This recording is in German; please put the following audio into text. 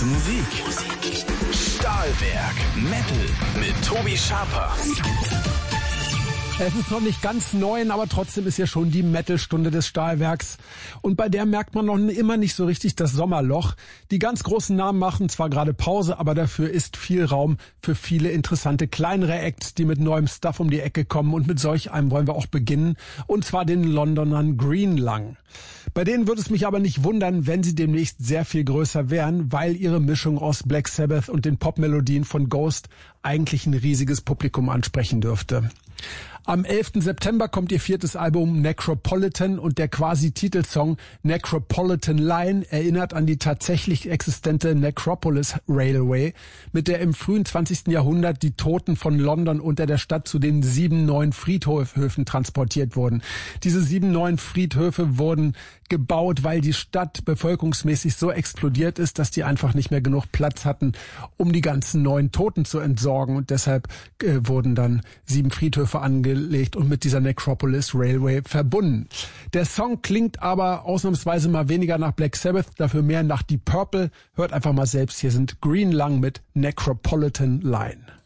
beste Musik. Stahlwerk Metal mit Tobi Schaper. Es ist noch nicht ganz 9, aber trotzdem ist ja schon die Metal-Stunde des Stahlwerks. Und bei der merkt man noch immer nicht so richtig das Sommerloch. Die ganz großen Namen machen zwar gerade Pause, aber dafür ist viel Raum für viele interessante kleinere Acts, die mit neuem Stuff um die Ecke kommen. Und mit solch einem wollen wir auch beginnen. Und zwar den Londonern Green Lung. Bei denen würde es mich aber nicht wundern, wenn sie demnächst sehr viel größer wären, weil ihre Mischung aus Black Sabbath und den Popmelodien von Ghost eigentlich ein riesiges Publikum ansprechen dürfte. Am 11. September kommt ihr 4. Album Necropolitan und der quasi Titelsong Necropolitan Line erinnert an die tatsächlich existente Necropolis Railway, mit der im frühen 20. Jahrhundert die Toten von London unter der Stadt zu den 7 neuen Friedhöfen transportiert wurden. Diese 7 neuen Friedhöfe wurden gebaut, weil die Stadt bevölkerungsmäßig so explodiert ist, dass die einfach nicht mehr genug Platz hatten, um die ganzen neuen Toten zu entsorgen. Und deshalb wurden dann 7 Friedhöfe angelegt und mit dieser Necropolis Railway verbunden. Der Song klingt aber ausnahmsweise mal weniger nach Black Sabbath, dafür mehr nach Deep Purple. Hört einfach mal selbst, hier sind Green Lung mit Necropolitan Line.